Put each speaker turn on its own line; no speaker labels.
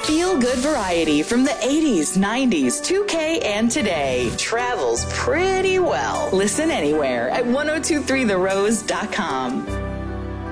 Feel good variety from the 80s, 90s, 2K, and today. Travels pretty well. Listen anywhere at 1023therose.com.